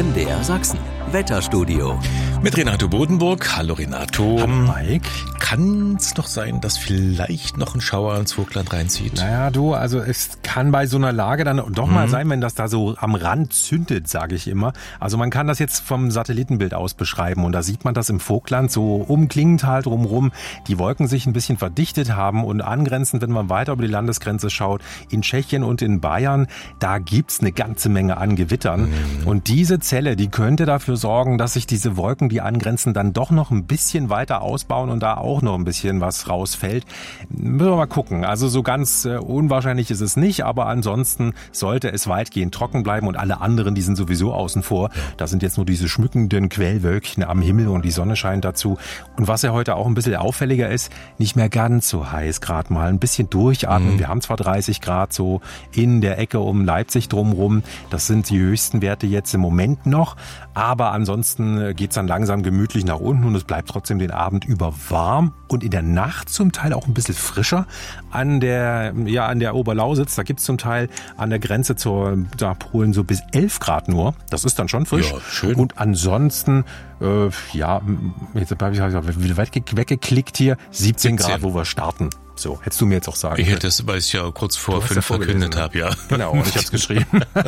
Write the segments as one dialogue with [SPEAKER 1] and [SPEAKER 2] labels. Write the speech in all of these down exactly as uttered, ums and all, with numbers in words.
[SPEAKER 1] M D R Sachsen, Wetterstudio.
[SPEAKER 2] Mit Renato Bodenburg. Hallo Renato.
[SPEAKER 3] Hallo Mike.
[SPEAKER 2] Kann es noch sein, dass vielleicht noch ein Schauer ins Vogtland reinzieht?
[SPEAKER 3] Naja, du, also es kann bei so einer Lage dann doch
[SPEAKER 2] mhm.
[SPEAKER 3] mal sein, wenn das da so am Rand zündet, sage ich immer. Also man kann das jetzt vom Satellitenbild aus beschreiben und da sieht man das im Vogtland so um Klingenthal drumherum, die Wolken sich ein bisschen verdichtet haben und angrenzend, wenn man weiter über die Landesgrenze schaut, in Tschechien und in Bayern, da gibt's eine ganze Menge an Gewittern. Mhm. Und diese Zelle, die könnte dafür sorgen, dass sich diese Wolken, die angrenzen, dann doch noch ein bisschen weiter ausbauen und da auch noch ein bisschen was rausfällt. Müssen wir mal gucken. Also so ganz äh, unwahrscheinlich ist es nicht, aber ansonsten sollte es weitgehend trocken bleiben und alle anderen, die sind sowieso außen vor. Da sind jetzt nur diese schmückenden Quellwölkchen am Himmel und die Sonne scheint dazu. Und was ja heute auch ein bisschen auffälliger ist, nicht mehr ganz so heiß, gerade mal ein bisschen durchatmen. Mhm. Wir haben zwar dreißig Grad so in der Ecke um Leipzig drumherum. Das sind die höchsten Werte jetzt im Moment noch. Aber ansonsten geht's dann langsam gemütlich nach unten und es bleibt trotzdem den Abend über warm und in der Nacht zum Teil auch ein bisschen frischer. An der, ja, an der Oberlausitz, da gibt's zum Teil an der Grenze zur da Polen so bis elf Grad nur. Das ist dann schon frisch.
[SPEAKER 2] Ja, schön.
[SPEAKER 3] Und ansonsten, äh, ja, jetzt habe ich wieder weggeklickt hier, siebzehn Grad, wo wir starten. So, hättest du mir jetzt auch sagen
[SPEAKER 2] Ich hätte es, weil ich ja kurz vor fünf verkündet habe, ja.
[SPEAKER 3] Genau, und ich habe es geschrieben.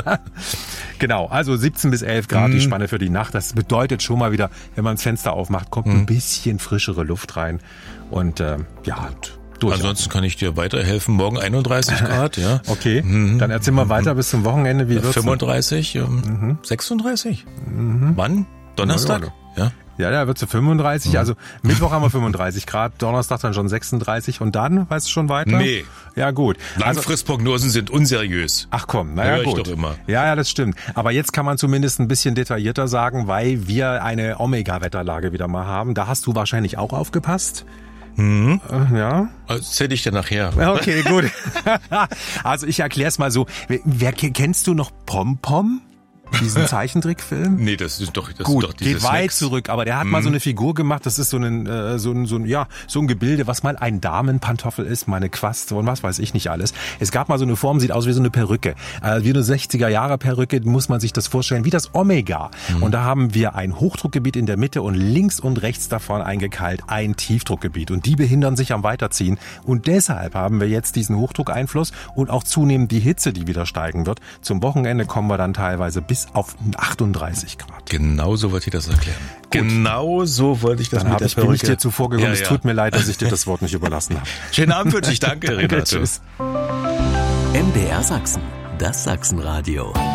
[SPEAKER 3] Genau, also siebzehn bis elf Grad, mm. die Spanne für die Nacht. Das bedeutet schon mal wieder, wenn man das Fenster aufmacht, kommt mm. ein bisschen frischere Luft rein. Und äh, ja, durch.
[SPEAKER 2] Ansonsten kann ich dir weiterhelfen. Morgen einunddreißig Grad, ja.
[SPEAKER 3] Okay, mhm. dann erzähl mal weiter bis zum Wochenende. Wie wird's?
[SPEAKER 2] fünfunddreißig, ähm, mhm. sechsunddreißig. Mhm. Wann? Donnerstag? Ja.
[SPEAKER 3] Ja, da wird zu fünfunddreißig, mhm. also Mittwoch haben wir fünfunddreißig Grad, Donnerstag dann schon sechsunddreißig und dann, weißt du schon weiter?
[SPEAKER 2] Nee.
[SPEAKER 3] Ja, gut.
[SPEAKER 2] Langfristprognosen also, sind unseriös.
[SPEAKER 3] Ach komm, naja, gut.
[SPEAKER 2] Ich doch immer.
[SPEAKER 3] Ja, ja, das stimmt. Aber jetzt kann man zumindest ein bisschen detaillierter sagen, weil wir eine Omega-Wetterlage wieder mal haben. Da hast du wahrscheinlich auch aufgepasst.
[SPEAKER 2] Mhm.
[SPEAKER 3] Äh, ja.
[SPEAKER 2] Erzähl ich dir nachher.
[SPEAKER 3] Okay, gut. Also ich erklär's mal so. Wer, wer kennst du noch Pom-Pom? Diesen Zeichentrickfilm?
[SPEAKER 2] Nee, das ist doch das
[SPEAKER 3] Gut,
[SPEAKER 2] ist doch dieses
[SPEAKER 3] geht weit
[SPEAKER 2] Snacks.
[SPEAKER 3] zurück, aber der hat mm. mal so eine Figur gemacht, das ist so ein äh, so ein so ein ja, so ein Gebilde, was mal ein Damenpantoffel ist, mal eine Quaste und was weiß ich nicht alles. Es gab mal so eine Form, sieht aus wie so eine Perücke. Äh, wie eine sechziger Jahre Perücke, muss man sich das vorstellen, wie das Omega. Mm. Und da haben wir ein Hochdruckgebiet in der Mitte und links und rechts davon eingekeilt ein Tiefdruckgebiet und die behindern sich am Weiterziehen und deshalb haben wir jetzt diesen Hochdruckeinfluss und auch zunehmend die Hitze, die wieder steigen wird. Zum Wochenende kommen wir dann teilweise bis auf achtunddreißig Grad.
[SPEAKER 2] Genau so wollte ich das erklären.
[SPEAKER 3] Gut.
[SPEAKER 2] Genau so wollte ich das
[SPEAKER 3] Dann
[SPEAKER 2] mit der
[SPEAKER 3] ich, bin ich dir zuvor gekommen.
[SPEAKER 2] Ja,
[SPEAKER 3] es
[SPEAKER 2] ja.
[SPEAKER 3] tut mir leid, dass ich dir das Wort nicht überlassen habe.
[SPEAKER 2] Schönen Abend wünsche ich. Danke, Renato.
[SPEAKER 3] Tschüss.
[SPEAKER 1] M D R Sachsen, das Sachsenradio.